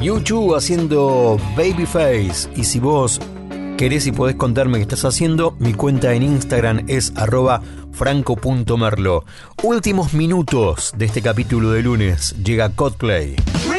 U2 haciendo Babyface. Y si vos querés y podés contarme qué estás haciendo, mi cuenta en Instagram es @franco.merlo. Últimos minutos de este capítulo de lunes. Llega Coldplay.